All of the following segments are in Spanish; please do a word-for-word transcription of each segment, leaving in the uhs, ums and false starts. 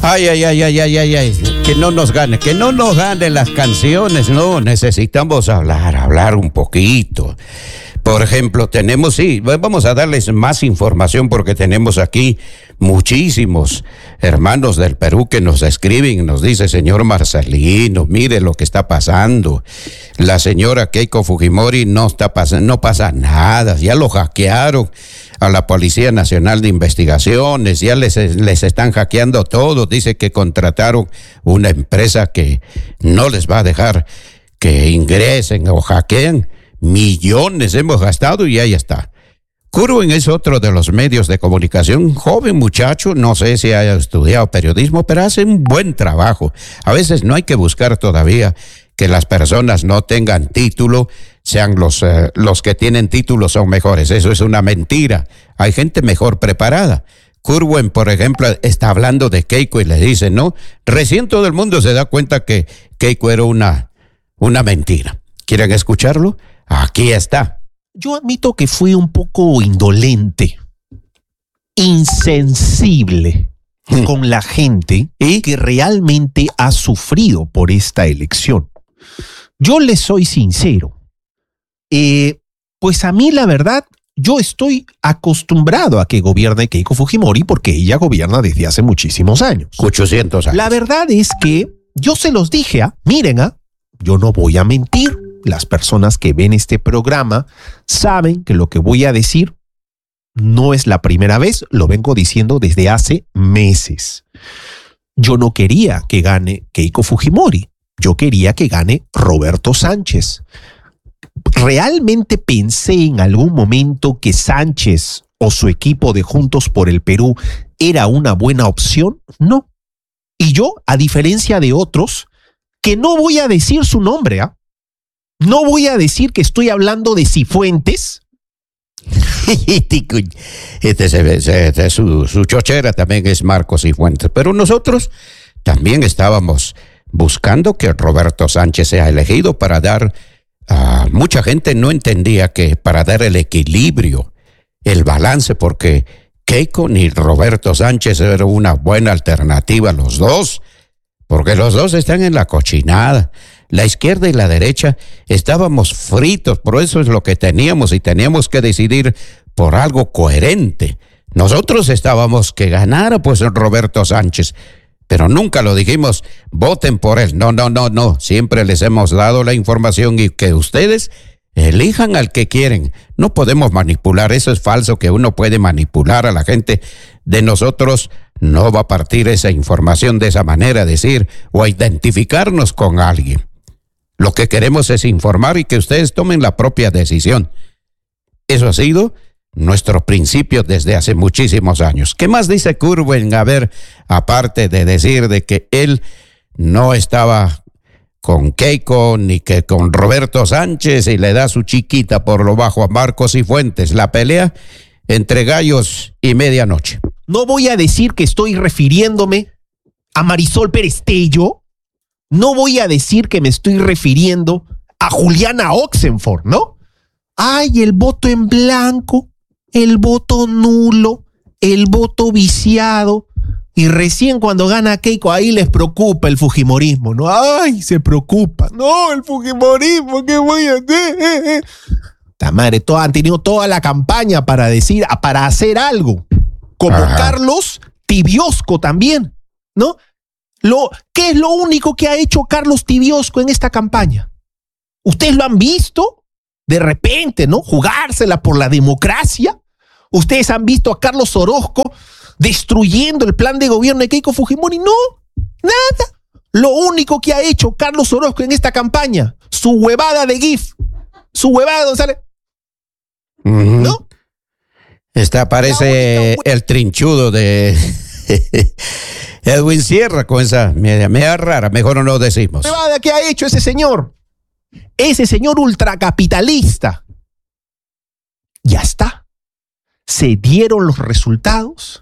Ay, ay, ay, ay, ay, ay, ay, que no nos gane, que no nos ganen las canciones, no, necesitamos hablar, hablar un poquito. Por ejemplo, tenemos, sí, vamos a darles más información porque tenemos aquí muchísimos hermanos del Perú que nos escriben, nos dice, señor Marcelino, mire lo que está pasando. La señora Keiko Fujimori no está pasando, no pasa nada, ya lo hackearon a la Policía Nacional de Investigaciones, ya les, les están hackeando todo, dice que contrataron una empresa que no les va a dejar que ingresen o hackeen. Millones hemos gastado y ahí está. Curwen es otro de los medios de comunicación, joven muchacho, no sé si haya estudiado periodismo, pero hace un buen trabajo. A veces no hay que buscar todavía que las personas no tengan título, sean los, eh, los que tienen título son mejores. Eso es una mentira. Hay gente mejor preparada. Curwen, por ejemplo, está hablando de Keiko y le dice, no, recién todo el mundo se da cuenta que Keiko era una, una mentira. ¿Quieren escucharlo? Aquí está. Yo admito que fui un poco indolente, insensible hmm. con la gente ¿Y? que realmente ha sufrido por esta elección. Yo les soy sincero. Eh, pues a mí la verdad, yo estoy acostumbrado a que gobierne Keiko Fujimori porque ella gobierna desde hace muchísimos años. ochocientos años. La verdad es que yo se los dije, ¿ah? miren, ¿ah? yo no voy a mentir. Las personas que ven este programa saben que lo que voy a decir no es la primera vez, lo vengo diciendo desde hace meses. Yo no quería que gane Keiko Fujimori, yo quería que gane Roberto Sánchez. ¿Realmente pensé en algún momento que Sánchez o su equipo de Juntos por el Perú era una buena opción? No. Y yo, a diferencia de otros, que no voy a decir su nombre, ¿ah? ¿eh? No voy a decir que estoy hablando de Cifuentes. este, este, este, su, su chochera también es Marcos Cifuentes. Pero nosotros también estábamos buscando que Roberto Sánchez sea elegido para dar... Uh, mucha gente no entendía que para dar el equilibrio, el balance, porque Keiko ni Roberto Sánchez era una buena alternativa, los dos, porque los dos están en la cochinada. La izquierda y la derecha estábamos fritos, por eso es lo que teníamos y teníamos que decidir por algo coherente. Nosotros estábamos que ganara pues Roberto Sánchez, pero nunca lo dijimos, voten por él. No, no, no, no, siempre les hemos dado la información y que ustedes elijan al que quieren. No podemos manipular, eso es falso, que uno puede manipular a la gente. De nosotros no va a partir esa información de esa manera, decir o identificarnos con alguien. Lo que queremos es informar y que ustedes tomen la propia decisión. Eso ha sido nuestro principio desde hace muchísimos años. ¿Qué más dice Curwen? A ver, aparte de decir de que él no estaba con Keiko ni que con Roberto Sánchez y le da su chiquita por lo bajo a Marcos Cifuentes, la pelea entre gallos y medianoche. No voy a decir que estoy refiriéndome a Marisol Pérez Tello. No voy a decir que me estoy refiriendo a Juliana Oxenford, ¿no? Ay, el voto en blanco, el voto nulo, el voto viciado. Y recién cuando gana Keiko, ahí les preocupa el fujimorismo, ¿no? Ay, se preocupa. No, el fujimorismo, ¿qué voy a hacer? La madre, toda, han tenido toda la campaña para decir, para hacer algo. Como Ajá. Carlos Tibiosco también, ¿no? Lo, ¿Qué es lo único que ha hecho Carlos Tibiosco en esta campaña? ¿Ustedes lo han visto? De repente, ¿no? Jugársela por la democracia. ¿Ustedes han visto a Carlos Orozco destruyendo el plan de gobierno de Keiko Fujimori? No, nada. Lo único que ha hecho Carlos Orozco en esta campaña, su huevada de GIF, su huevada de González. Mm-hmm. ¿No? Esta parece el trinchudo de... Edwin Sierra con esa media, media rara, mejor no lo decimos. ¿Qué ha hecho ese señor? Ese señor ultracapitalista. Ya está. Se dieron los resultados.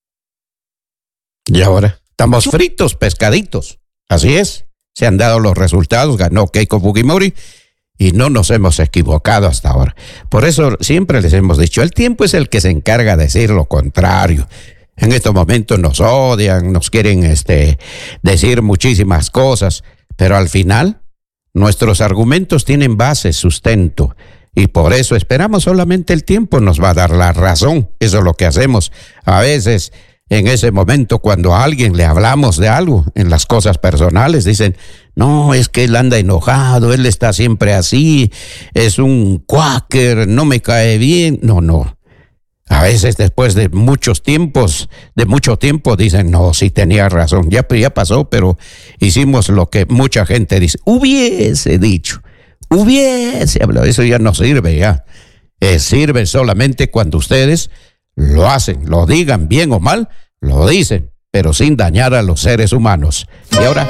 Y ahora estamos fritos, pescaditos. Así es. Se han dado los resultados, ganó Keiko Fujimori y no nos hemos equivocado hasta ahora. Por eso siempre les hemos dicho, el tiempo es el que se encarga de decir lo contrario. En estos momentos nos odian, nos quieren este, decir muchísimas cosas, pero al final nuestros argumentos tienen base, sustento, y por eso esperamos solamente el tiempo nos va a dar la razón. Eso es lo que hacemos. A veces, en ese momento, cuando a alguien le hablamos de algo, en las cosas personales, dicen, no, es que él anda enojado, él está siempre así, es un quaker, no me cae bien. No, no. A veces después de muchos tiempos, de mucho tiempo, dicen, no, sí tenía razón, ya, ya pasó, pero hicimos lo que mucha gente dice, hubiese dicho, hubiese hablado, eso ya no sirve ya. Eh, sirve solamente cuando ustedes lo hacen, lo digan bien o mal, lo dicen, pero sin dañar a los seres humanos. Y ahora,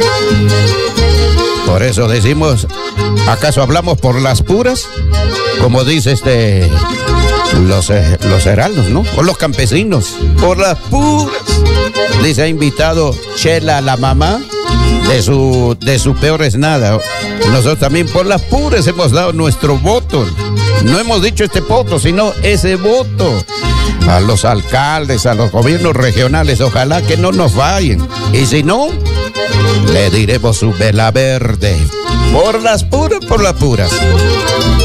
por eso decimos, ¿acaso hablamos por las puras? Como dice este... Los, eh, los heraldos, ¿no? O los campesinos, por las puras. Les ha invitado Chela, la mamá, de su, de su peor es nada. Nosotros también por las puras hemos dado nuestro voto. No hemos dicho este voto, sino ese voto. A los alcaldes, a los gobiernos regionales, ojalá que no nos vayan. Y si no, le diremos su vela verde. Por las puras, por las puras.